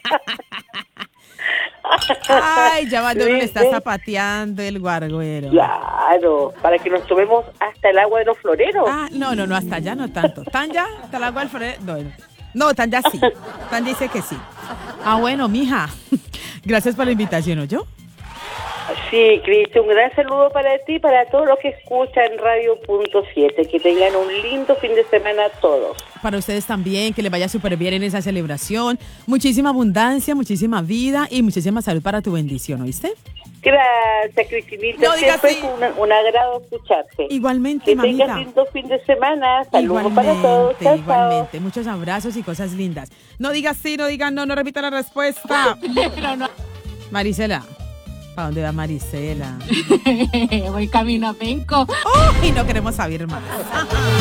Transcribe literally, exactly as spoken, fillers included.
Ay, ya cuando uno le está ¿Viste? zapateando el guarguero. Claro, para que nos tomemos hasta el agua de los floreros. Ah, no, no, no, hasta allá no tanto. ¿Tan ya? ¿Hasta el agua del florero? No, no, no, tan ya sí. Tan ya dice que sí. Ah, bueno, mija. Gracias por la invitación, ¿oyó? Sí, Cristian, un gran saludo para ti y para todos los que escuchan Radio Punto siete. Que tengan un lindo fin de semana todos. Para ustedes también, que les vaya súper bien en esa celebración. Muchísima abundancia, muchísima vida y muchísima salud para tu bendición, ¿oíste? Gracias, Cristinita. No digas Siempre así. es un, un agrado escucharte. Igualmente, Que mamita. tengas lindo fin de semana. Saludos Igualmente, para todos. Chao, chao. igualmente. Muchos abrazos y cosas lindas. No digas sí, no digas no, no repita la respuesta. Marisela. ¿Para dónde va Marisela? Voy camino a Penco. Y no queremos saber más.